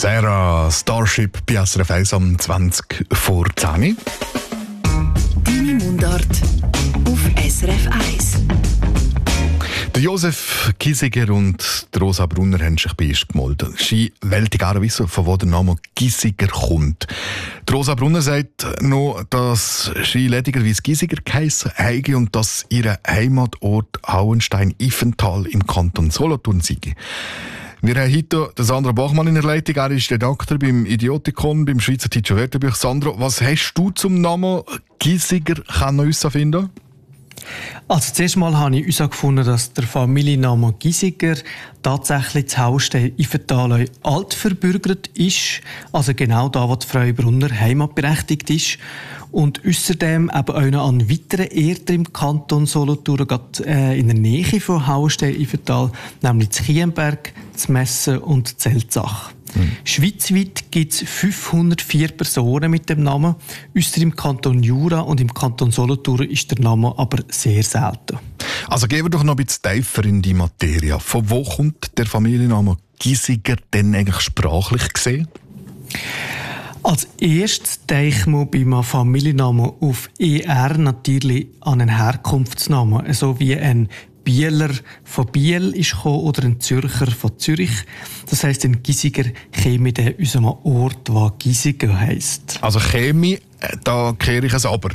Sarah, Starship bei SRF 1 am 20 vor 10. Deine Mundart auf SRF 1. Der Josef Giesiger und die Rosa Brunner haben sich bei uns gemeldet. Sie wollen gerne wissen, von wo der Name Giesiger kommt. Die Rosa Brunner sagt noch, dass sie ledigerweise Giesiger geheissen habe und dass ihr Heimatort Hauenstein-Ifental im Kanton Solothurn sei. Wir haben heute Sandra Bachmann in der Leitung. Er ist Redakteur beim Idiotikon, beim Schweizerdeutschen Wörterbuch. Sandra, was hast du zum Namen Giesiger herausfinden? Also zuerst mal habe ich herausgefunden, dass der Familienname Giesiger tatsächlich das Hauenstein-Ifental altverbürgert ist. Also genau da, wo die Frau Brunner heimatberechtigt ist. Und außerdem eben auch noch an weiteren Orten im Kanton Solothurn, gerade in der Nähe von Hauenstein-Ifental, nämlich zu Chiemberg, zu Messen und zu Zelzach. Schweizweit gibt es 504 Personen mit dem Namen. Ausser im Kanton Jura und im Kanton Solothurn ist der Name aber sehr selten. Also gehen wir doch noch ein bisschen tiefer in die Materie. Von wo kommt der Familienname Giesiger denn eigentlich sprachlich gesehen? Als erstes denkt man beim Familiennamen auf ER natürlich an einen Herkunftsnamen, so wie ein Bieler von Biel ist gekommen oder ein Zürcher von Zürich. Das heisst, ein Giesiger käme aus unserem Ort, der Giesiger heisst. Also käme, da kehre ich es aber.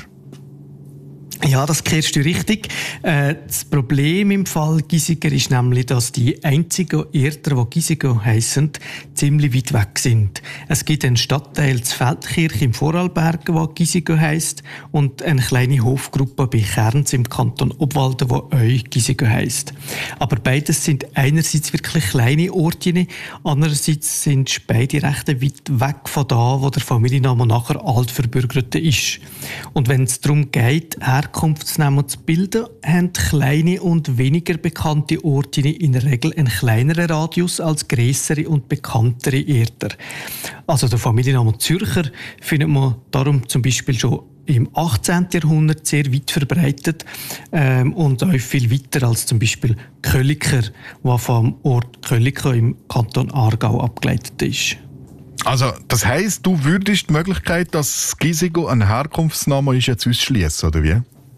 Ja, das kehrst du richtig. Das Problem im Fall Giesiger ist nämlich, dass die einzigen Orte, die Giesiger heissen, ziemlich weit weg sind. Es gibt einen Stadtteil zu Feldkirch im Vorarlberg, der Giesiger heisst, und eine kleine Hofgruppe bei Kerns im Kanton Obwalden, die auch Giesiger heisst. Aber beides sind einerseits wirklich kleine Orte, andererseits sind beide recht weit weg von da, wo der Familienname nachher altverbürgerte ist. Und wenn es darum geht, Herkunftsnamen zu bilden, haben kleine und weniger bekannte Orte in der Regel einen kleineren Radius als grössere und bekanntere Orte. Also der Familienname Zürcher findet man darum zum Beispiel schon im 18. Jahrhundert sehr weit verbreitet und auch viel weiter als zum Beispiel Kölliker, der vom Ort Kölliker im Kanton Aargau abgeleitet ist. Also, das heisst, du würdest die Möglichkeit, dass Giesiger ein Herkunftsname ist, jetzt ausschließen, oder wie?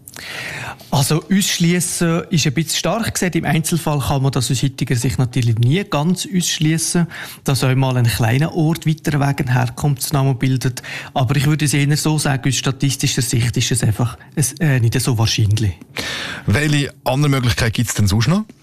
Also ausschließen ist ein bisschen stark gesagt. Im Einzelfall kann man das aus heutiger Sicht natürlich nie ganz ausschließen, dass auch mal ein kleiner Ort weiter weg einen Herkunftsnamen bildet. Aber ich würde es eher so sagen, aus statistischer Sicht ist es einfach nicht so wahrscheinlich. Welche andere Möglichkeit gibt es denn sonst noch?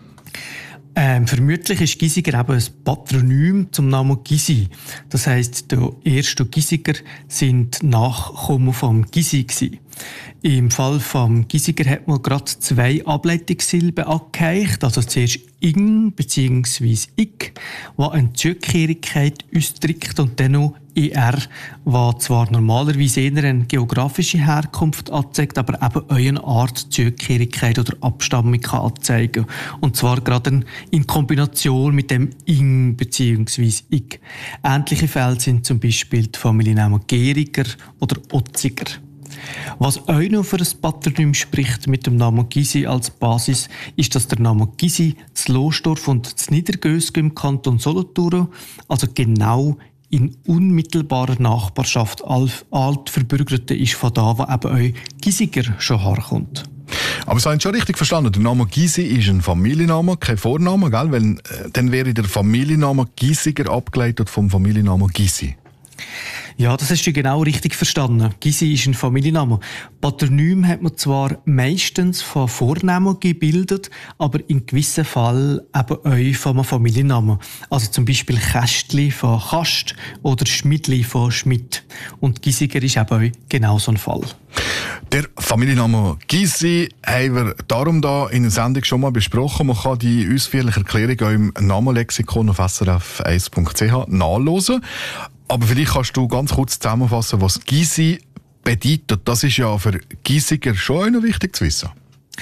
Vermutlich ist Giesiger eben ein Patronym zum Namen Gysi. Das heisst, der erste Giesiger sind Nachkommen vom Gysi gewesen. Im Fall vom Giesiger hat man gerade 2 Ableitungssilben angehängt, also zuerst ing bzw. ik, was eine Zugehörigkeit ausdrückt, und dann noch er, was zwar normalerweise eher eine geografische Herkunft anzeigt, aber eben auch eine Art Zugehörigkeit oder Abstammung kann anzeigen. Und zwar gerade in Kombination mit dem ing bzw. ik. Ähnliche Fälle sind zum Beispiel die Familiennamen Geriger oder Otziger. Was auch noch für ein Patronym spricht mit dem Namen Gysi als Basis, ist, dass der Name Gysi zu Lostorf und zu Niedergösgen im Kanton Solothurn, also genau in unmittelbarer Nachbarschaft altverbürgerte ist von da, wo eben auch Giesiger schon herkommt. Aber Sie haben schon richtig verstanden, der Name Gysi ist ein Familienname, kein Vorname, gell? Weil, dann wäre der Familienname Giesiger abgeleitet vom Familiennamen Gysi. Ja, das hast du genau richtig verstanden. Gysi ist ein Familienname. Patronym hat man zwar meistens von Vornamen gebildet, aber in gewissen Fällen eben auch von einem Familiennamen. Also zum Beispiel Kästli von Kast oder Schmidli von Schmidt. Und Giesiger ist eben auch genau so ein Fall. Der Familienname Gysi haben wir darum da in der Sendung schon mal besprochen. Man kann die ausführliche Erklärung auch im Namenlexikon auf srf1.ch nachlesen. Aber vielleicht kannst du ganz kurz zusammenfassen, was Gysi bedeutet. Das ist ja für Giesiger schon noch wichtig zu wissen.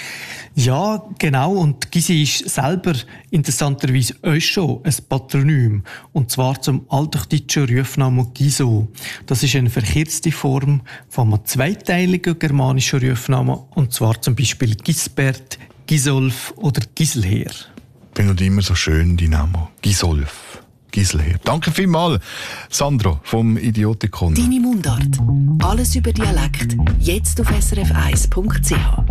Ja, genau. Und Gysi ist selber interessanterweise auch schon ein Patronym. Und zwar zum althochdeutschen Rufnamen Giso. Das ist eine verkürzte Form von einem zweiteiligen germanischen Rufnamen. Und zwar zum Beispiel Gisbert, Gisolf oder Giselher. Ich finde immer so schön die Namen. Gisolf. Giselher. Danke vielmals, Sandro vom Idiotikon. Deine Mundart. Alles über Dialekt. Jetzt auf srf1.ch.